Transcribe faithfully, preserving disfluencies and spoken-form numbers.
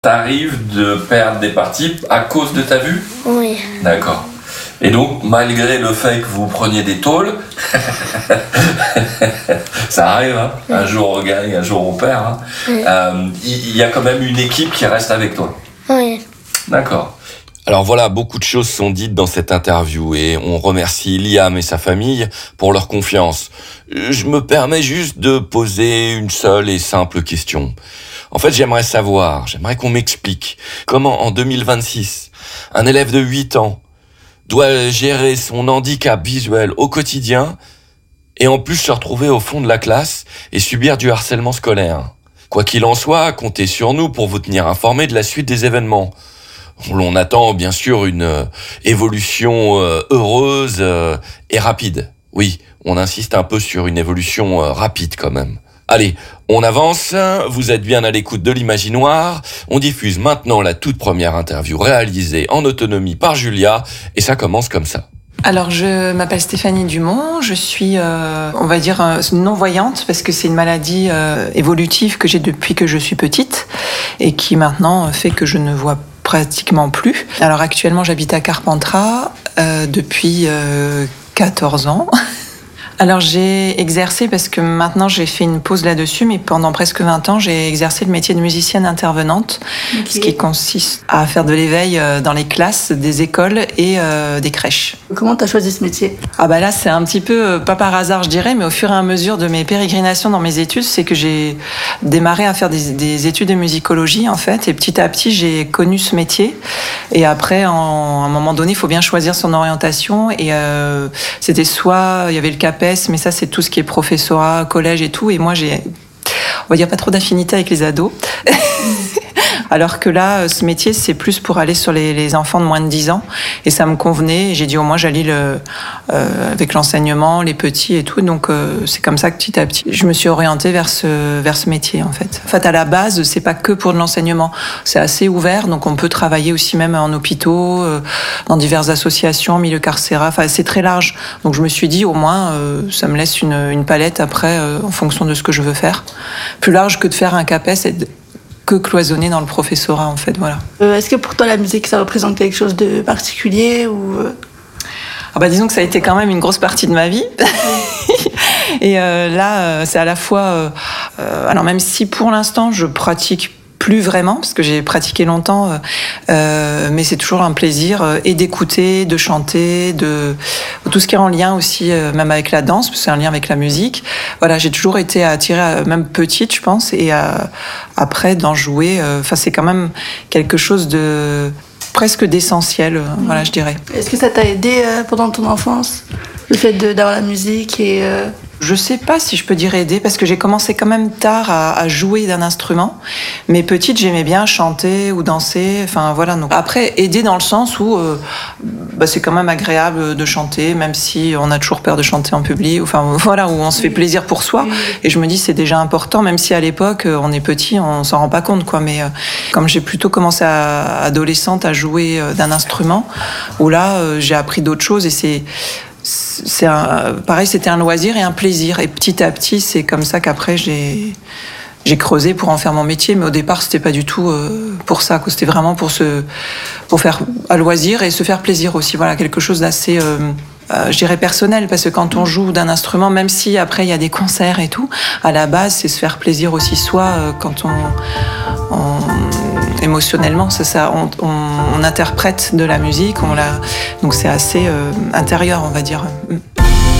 T'arrives de perdre des parties à cause de ta vue ? Oui. D'accord. Et donc, malgré le fait que vous preniez des tôles, ça arrive, hein, un jour on gagne, un jour on perd, hein. Oui. Euh, il y a quand même une équipe qui reste avec toi. Oui. D'accord. Alors voilà, beaucoup de choses sont dites dans cette interview et on remercie Liam et sa famille pour leur confiance. Je me permets juste de poser une seule et simple question. En fait, j'aimerais savoir, j'aimerais qu'on m'explique comment en deux mille vingt-six, un élève de huit ans doit gérer son handicap visuel au quotidien et en plus se retrouver au fond de la classe et subir du harcèlement scolaire. Quoi qu'il en soit, comptez sur nous pour vous tenir informés de la suite des événements. On attend bien sûr une euh, évolution euh, heureuse euh, et rapide. Oui, on insiste un peu sur une évolution euh, rapide quand même. Allez, on avance, vous êtes bien à l'écoute de l'Imaginoire. On diffuse maintenant la toute première interview réalisée en autonomie par Julia et ça commence comme ça. Alors, je m'appelle Stéphanie Dumont, je suis, euh, on va dire, euh, non-voyante parce que c'est une maladie euh, évolutive que j'ai depuis que je suis petite et qui maintenant fait que je ne vois pratiquement plus. Alors actuellement, j'habite à Carpentras euh, depuis euh, quatorze ans. Alors j'ai exercé, parce que maintenant j'ai fait une pause là-dessus, mais pendant presque vingt ans, j'ai exercé le métier de musicienne intervenante, okay. Ce qui consiste à faire de l'éveil dans les classes des écoles et euh, des crèches. Comment tu as choisi ce métier ? Ah bah là, c'est un petit peu, pas par hasard je dirais, mais au fur et à mesure de mes pérégrinations dans mes études, c'est que j'ai démarré à faire des, des études de musicologie en fait, et petit à petit j'ai connu ce métier. Et après, en, à un moment donné, il faut bien choisir son orientation, et euh, c'était soit, il y avait le CAPES, mais ça c'est tout ce qui est professorat, collège et tout, et moi j'ai, on va dire, pas trop d'affinité avec les ados. Alors que là, ce métier, c'est plus pour aller sur les, les enfants de moins de dix ans. Et ça me convenait. Et j'ai dit, au moins, j'allie le, euh, avec l'enseignement, les petits et tout. Donc, euh, c'est comme ça que petit à petit, je me suis orientée vers ce, vers ce métier, en fait. En fait, à la base, c'est pas que pour de l'enseignement. C'est assez ouvert. Donc, on peut travailler aussi même en hôpitaux, euh, dans diverses associations, milieu carcéral. Enfin, c'est très large. Donc, je me suis dit, au moins, euh, ça me laisse une, une palette après, euh, en fonction de ce que je veux faire. Plus large que de faire un CAPES et de, que cloisonné dans le professorat, en fait, voilà. Euh, est-ce que pour toi, la musique, ça représente quelque chose de particulier ou... Ah bah disons que ça a été quand même une grosse partie de ma vie. Et euh, là, euh, c'est à la fois... Euh, euh, alors même si pour l'instant, je pratique plus vraiment, parce que j'ai pratiqué longtemps, euh, mais c'est toujours un plaisir, euh, et d'écouter, de chanter, de tout ce qui est en lien aussi, euh, même avec la danse, parce que c'est un lien avec la musique. Voilà, j'ai toujours été attirée, à, même petite, je pense, et à, après d'en jouer. Enfin, euh, c'est quand même quelque chose de presque d'essentiel, euh, mmh. Voilà, je dirais. Est-ce que ça t'a aidé euh, pendant ton enfance, le fait de, d'avoir la musique et euh... Je sais pas si je peux dire aider, parce que j'ai commencé quand même tard à, à jouer d'un instrument. Mais petite, j'aimais bien chanter ou danser. Enfin, voilà. Donc, après, aider dans le sens où euh, bah, c'est quand même agréable de chanter, même si on a toujours peur de chanter en public. Enfin, voilà, où on se fait plaisir pour soi. Et je me dis, c'est déjà important, même si à l'époque, on est petit, on s'en rend pas compte, quoi. Mais euh, comme j'ai plutôt commencé à, adolescente à jouer euh, d'un instrument, où là, euh, j'ai appris d'autres choses, et c'est c'est un, pareil, c'était un loisir et un plaisir. Et petit à petit, c'est comme ça qu'après, j'ai, j'ai creusé pour en faire mon métier. Mais au départ, c'était pas du tout euh, pour ça, quoi. C'était vraiment pour, se, pour faire un loisir et se faire plaisir aussi. Voilà, quelque chose d'assez, euh, euh, je dirais, personnel. Parce que quand on joue d'un instrument, même si après, il y a des concerts et tout, à la base, c'est se faire plaisir aussi soi, euh, quand on... on émotionnellement, c'est ça, on, on, on interprète de la musique, on la, donc c'est assez euh, intérieur, on va dire.